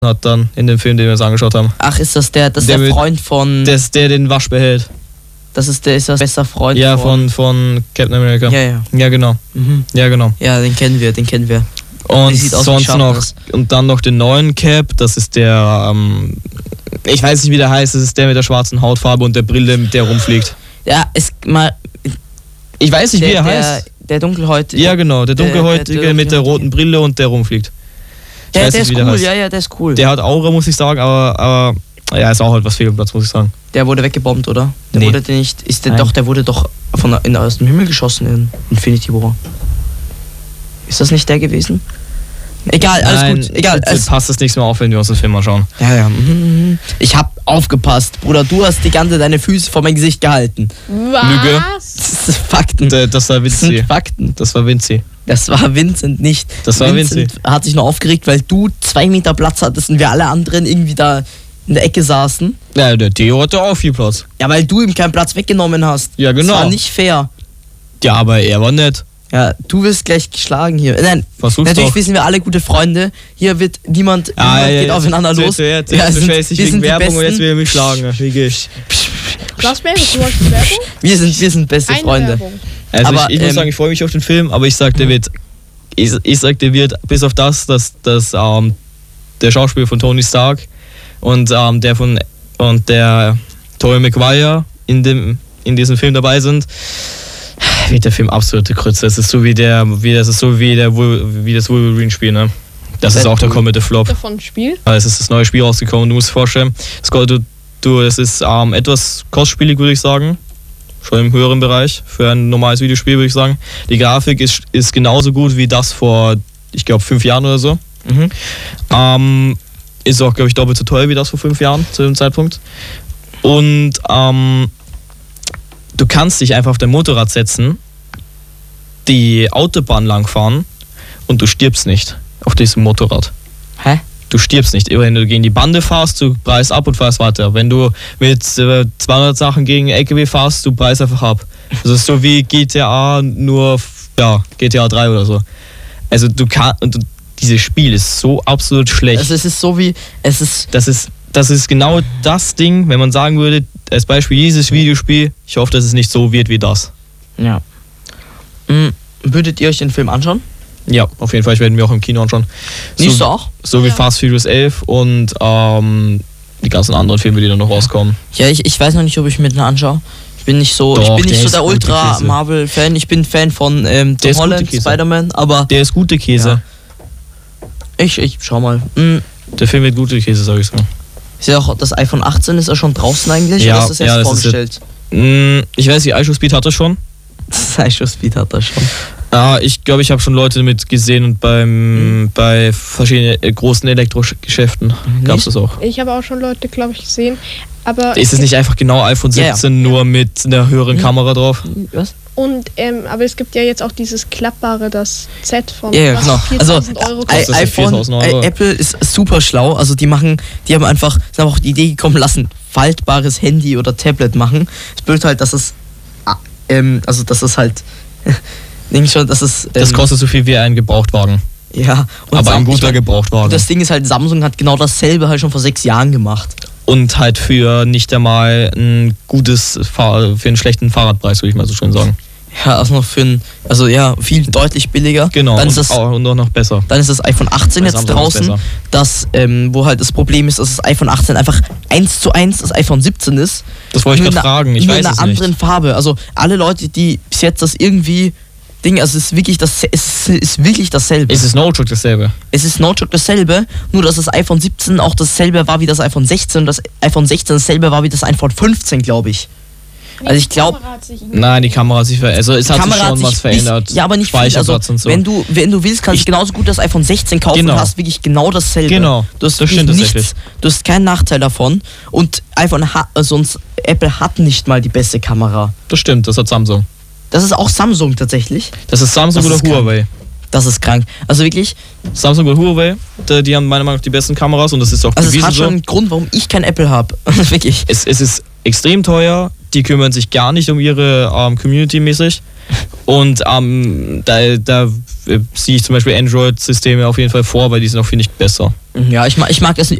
hat dann in dem Film, den wir uns angeschaut haben. Ach, ist das der Freund von... Der den Wasch behält. Ist das bester Freund von Captain America. Ja. Ja, genau. Mhm. Ja, genau. Ja, den kennen wir. Und sonst noch, und dann noch den neuen Cap, das ist der, ich weiß nicht, wie der heißt, das ist der mit der schwarzen Hautfarbe und der Brille, mit der rumfliegt. Ja, ich weiß nicht, wie er heißt. Der Dunkelhäutige. Ja, genau, der Dunkelhäutige mit der roten Brille und der rumfliegt. Der ist cool, der ist cool. Der hat Aura, muss ich sagen, aber ja, ist auch halt was fehl am Platz, muss ich sagen. Der wurde weggebombt, oder? Der wurde doch aus dem Himmel geschossen in Infinity War. Ist das nicht der gewesen? Egal, alles gut. Egal. Passt das nächste Mal auf, wenn wir uns den Film anschauen. Ja. Ich hab aufgepasst, Bruder. Du hast die ganze deine Füße vor mein Gesicht gehalten. Was? Lüge. Das ist Fakten. Das war Vinci. Das sind Fakten. Das war Vinci. Das war Vincent nicht. Das war Vincent hat sich nur aufgeregt, weil du 2 Meter Platz hattest und wir alle anderen irgendwie da in der Ecke saßen. Ja, der Theo hatte auch viel Platz. Ja, weil du ihm keinen Platz weggenommen hast. Ja, genau. Das war nicht fair. Ja, aber er war nett. Ja, du wirst gleich geschlagen hier. Nein, versuch's natürlich doch. Wissen wir alle gute Freunde. Hier wird niemand geht aufeinander los. Du beschwerst dich wegen Werbung und jetzt will er mich schlagen. Wie geht's? Was wäre das? Du wolltest Werbung? Wir sind beste Eine Freunde. Werbung. Also aber, ich muss sagen, ich freue mich auf den Film, aber ich sag, der wird bis auf das, dass der Schauspieler von Tony Stark und der Tobey Maguire in diesem Film dabei sind, wird der Film absolute Krütze. Es ist so wie das Wolverine-Spiel, ne? Das ist auch der kommende Flop. Davon Spiel? Es ist das neue Spiel rausgekommen, du musst dir vorstellen, es ist etwas kostspielig, würde ich sagen. Schon im höheren Bereich für ein normales Videospiel, würde ich sagen. Die Grafik ist genauso gut wie das vor, ich glaube, 5 Jahren oder so. Mhm. Ist auch, glaube ich, doppelt so teuer wie das vor 5 Jahren zu dem Zeitpunkt. Und du kannst dich einfach auf dein Motorrad setzen, die Autobahn langfahren und du stirbst nicht auf diesem Motorrad. Hä? Du stirbst nicht. Wenn du gegen die Bande fahrst, du preist ab und fährst weiter. Wenn du mit 200 Sachen gegen LKW fahrst, du preist einfach ab. Das ist so wie GTA, GTA 3 oder so. Also dieses Spiel ist so absolut schlecht. Also es ist so wie, Das ist genau das Ding, wenn man sagen würde, als Beispiel dieses Videospiel, ich hoffe, dass es nicht so wird wie das. Ja. Würdet ihr euch den Film anschauen? Ja, auf jeden Fall, ich werde mir auch im Kino anschauen. Siehst du auch? So wie Fast Furious 11 und die ganzen anderen Filme, die da noch rauskommen. Ja, ich weiß noch nicht, ob ich mir den anschaue. Ich bin nicht so der Ultra-Marvel-Fan. Ich bin Fan von Tom Holland, Spider-Man, aber... Der ist gute Käse. Ja. Ich schau mal. Der Film wird gute Käse, sag ich so. Ist ja auch das iPhone 18 ist ja schon draußen eigentlich, ja, oder ist das erst vorgestellt? Ich weiß, die iShow-Speed hat das schon. Das iShow-Speed hat das schon. Ich glaube, ich habe schon Leute damit gesehen und bei verschiedenen großen Elektrogeschäften gab es das auch. Ich habe auch schon Leute, glaube ich, gesehen. Aber ist es nicht einfach genau iPhone 17 nur mit einer höheren Kamera drauf? Was? Und, aber es gibt ja jetzt auch dieses klappbare, das Z von genau. 4.000 Euro kostet. iPhone, Apple ist super schlau, also die haben auch die Idee gekommen lassen, faltbares Handy oder Tablet machen. Das Blöd halt, dass es das kostet so viel wie ein Gebrauchtwagen. Ja. Aber ein guter Gebrauchtwagen. Und das Ding ist halt, Samsung hat genau dasselbe halt schon vor 6 Jahren gemacht. Und halt für nicht einmal ein für einen schlechten Fahrradpreis, würde ich mal so schön sagen. Ja, also noch viel deutlich billiger. Genau, dann ist das, und auch noch besser. Dann ist das iPhone 18 jetzt draußen, wo halt das Problem ist, dass das iPhone 18 einfach 1:1 das iPhone 17 ist. Das wollte ich gerade fragen, ich weiß es nicht. Nur in einer anderen Farbe. Also alle Leute, die bis jetzt das irgendwie es ist wirklich dasselbe. Es ist no joke dasselbe. Es ist no joke dasselbe, nur dass das iPhone 17 auch dasselbe war wie das iPhone 16 und das iPhone 16 dasselbe war wie das iPhone 15, glaube ich. Also ich glaube... Nein, die Kamera hat sich verändert. Also es hat sich schon was verändert. Ja, aber nicht viel. Also, und so. Wenn du willst, kannst du genauso gut das iPhone 16 kaufen und hast wirklich genau dasselbe. Genau, das stimmt tatsächlich. Du hast keinen Nachteil davon. Und Apple hat nicht mal die beste Kamera. Das stimmt, das hat Samsung. Das ist auch Samsung tatsächlich. Das ist Samsung oder Huawei. Das ist krank. Also wirklich... Samsung oder Huawei, die haben meiner Meinung nach die besten Kameras und das ist auch bewiesen. Also es hat schon einen Grund, warum ich kein Apple habe. Wirklich. Es ist extrem teuer, die kümmern sich gar nicht um ihre Community mäßig und da ziehe ich zum Beispiel Android-Systeme auf jeden Fall vor, weil die sind auch, finde ich, besser. Ja, ich mag es